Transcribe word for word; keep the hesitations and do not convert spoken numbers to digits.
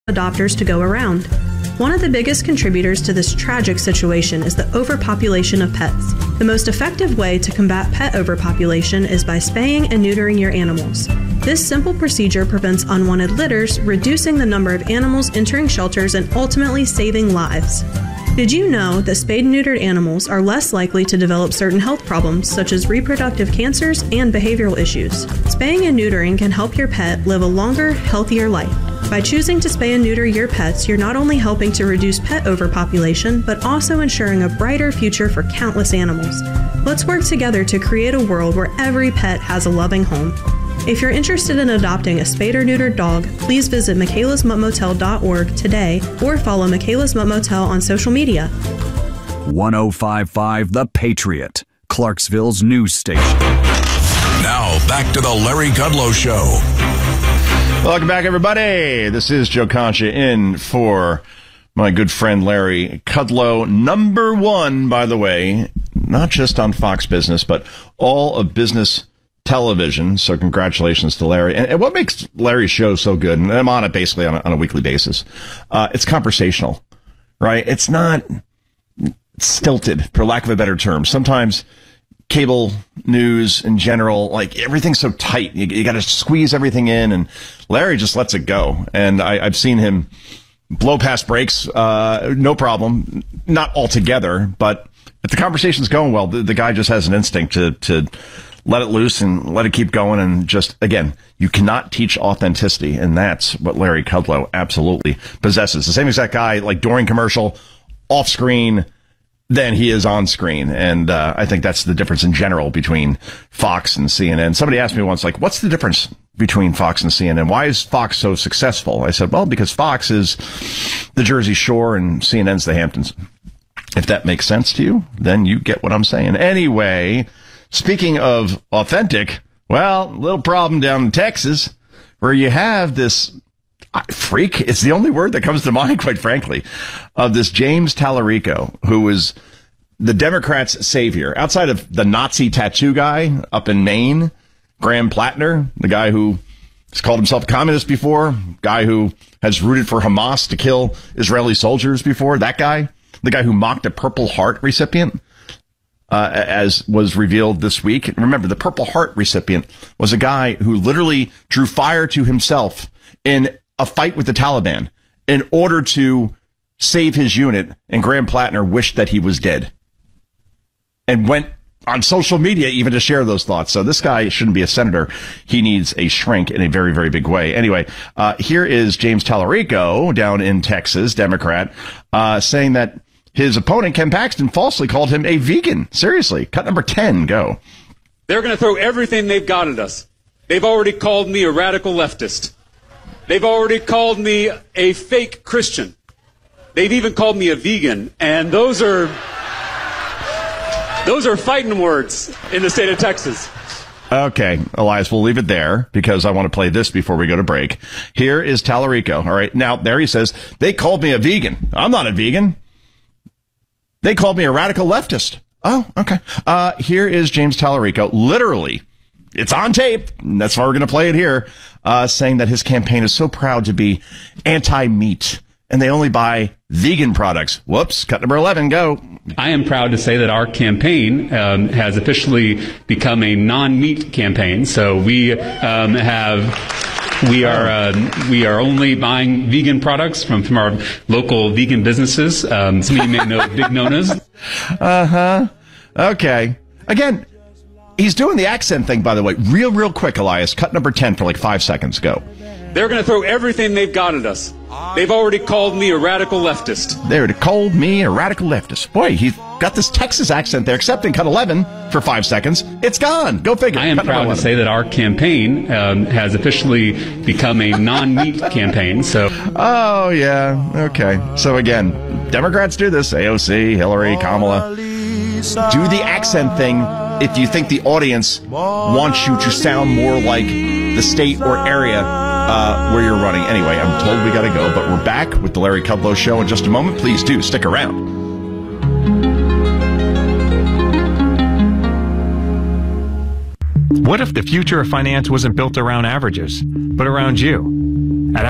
adopters to go around. One of the biggest contributors to this tragic situation is the overpopulation of pets. The most effective way to combat pet overpopulation is by spaying and neutering your animals. This simple procedure prevents unwanted litters, reducing the number of animals entering shelters and ultimately saving lives. Did you know that spayed and neutered animals are less likely to develop certain health problems such as reproductive cancers and behavioral issues? Spaying and neutering can help your pet live a longer, healthier life. By choosing to spay and neuter your pets, you're not only helping to reduce pet overpopulation, but also ensuring a brighter future for countless animals. Let's work together to create a world where every pet has a loving home. If you're interested in adopting a spayed or neutered dog, please visit Michaela's Mutt Motel dot org today or follow Michaela's Mutt Motel on social media. one oh five point five The Patriot, Clarksville's news station. Now, back to the Larry Kudlow Show. Welcome back, everybody. This is Joe Concha in for my good friend Larry Kudlow. Number one, by the way, not just on Fox Business, but all of business television. So congratulations to Larry. And, and what makes Larry's show so good, and I'm on it basically on a, on a weekly basis, uh, it's conversational, right? It's not stilted, for lack of a better term. Sometimes cable news in general, like everything's so tight. You, you got to squeeze everything in, and Larry just lets it go. And I, I've seen him blow past breaks, uh, no problem. Not altogether, but if the conversation's going well, the, the guy just has an instinct to, to let it loose and let it keep going. And just, again, you cannot teach authenticity. And that's what Larry Kudlow absolutely possesses. The same exact guy, like during commercial, off screen, than he is on screen. And uh, I think that's the difference in general between Fox and C N N. Somebody asked me once, like, what's the difference between Fox and C N N? Why is Fox so successful? I said, well, because Fox is the Jersey Shore and C N N's the Hamptons. If that makes sense to you, then you get what I'm saying. Anyway, speaking of authentic, well, little problem down in Texas where you have this freak, it's the only word that comes to mind, quite frankly, of this James Tallarico, who was the Democrats' savior. Outside of the Nazi tattoo guy up in Maine, Graham Plattner, the guy who has called himself a communist before, guy who has rooted for Hamas to kill Israeli soldiers before, that guy, the guy who mocked a Purple Heart recipient, uh, as was revealed this week. Remember, the Purple Heart recipient was a guy who literally drew fire to himself in a fight with the Taliban in order to save his unit, and Graham Plattner wished that he was dead and went on social media even to share those thoughts. So this guy shouldn't be a senator. He needs a shrink in a very, very big way. Anyway, uh, here is James Tallarico down in Texas, Democrat, uh, saying that his opponent, Ken Paxton, falsely called him a vegan. Seriously. Cut number ten, go. They're going to throw everything they've got at us. They've already called me a radical leftist. They've already called me a fake Christian. They've even called me a vegan. And those are, those are fighting words in the state of Texas. Okay, Elias, we'll leave it there because I want to play this before we go to break. Here is Tallarico. All right. Now, there he says, they called me a vegan. I'm not a vegan. They called me a radical leftist. Oh, okay. Uh, here is James Tallarico, literally, it's on tape, and that's why we're going to play it here, uh, saying that his campaign is so proud to be anti-meat, and they only buy vegan products. Whoops, cut number eleven, go. I am proud to say that our campaign um, has officially become a non-meat campaign. So we um, have, we are uh, we are only buying vegan products from, from our local vegan businesses. Um, some of you may know Big Nona's. Uh-huh. Okay. Again, he's doing the accent thing, by the way. Real, real quick, Elias. Cut number ten for like five seconds. Go. They're going to throw everything they've got at us. They've already called me a radical leftist. They already called me a radical leftist. Boy, he's got this Texas accent there, except in cut eleven for five seconds. It's gone. Go figure. I am proud to say that our campaign um, has officially become a non-meat campaign. So. Oh, yeah. Okay. So, again, Democrats do this. A O C, Hillary, Kamala. Do the accent thing if you think the audience wants you to sound more like the state or area uh, where you're running. Anyway, I'm told we got to go, but we're back with the Larry Kudlow Show in just a moment. Please do stick around. What if the future of finance wasn't built around averages, but around you?